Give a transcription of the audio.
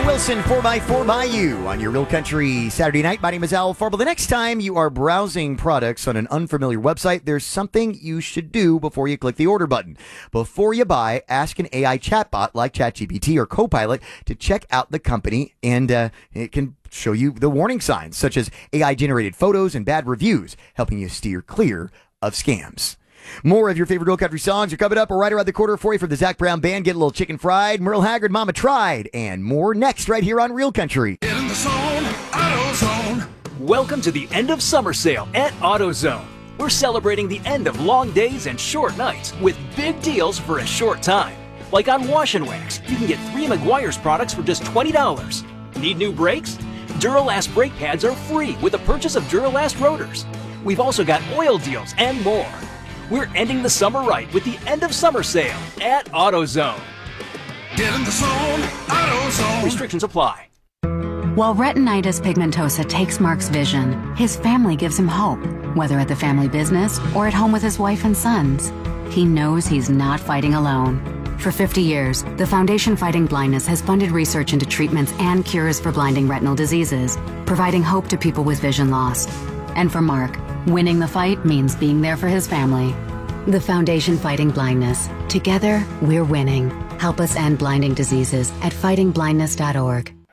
Wilson, 4x4 by you on your Real Country Saturday night. My name is Al Farble. The next time you are browsing products on an unfamiliar website, there's something you should do before you click the order button. Before you buy, ask an AI chatbot like ChatGPT or Copilot to check out the company, and it can show you the warning signs, such as AI-generated photos and bad reviews, helping you steer clear of scams. More of your favorite Real Country songs are coming up right around the corner for you from the Zach Brown Band. Get a little chicken fried, Merle Haggard, Mama Tried, and more next right here on Real Country. Get in the zone, AutoZone. Welcome to the end of summer sale at AutoZone. We're celebrating the end of long days and short nights with big deals for a short time. Like on Wash and Wax, you can get 3 Meguiar's products for just $20. Need new brakes? Duralast brake pads are free with the purchase of Duralast rotors. We've also got oil deals and more. We're ending the summer right with the end of summer sale at AutoZone. Get in the zone, AutoZone. Restrictions apply. While retinitis pigmentosa takes Mark's vision, his family gives him hope, whether at the family business or at home with his wife and sons. He knows he's not fighting alone. For 50 years, the Foundation Fighting Blindness has funded research into treatments and cures for blinding retinal diseases, providing hope to people with vision loss. And for Mark, winning the fight means being there for his family. The Foundation Fighting Blindness. Together, we're winning. Help us end blinding diseases at fightingblindness.org.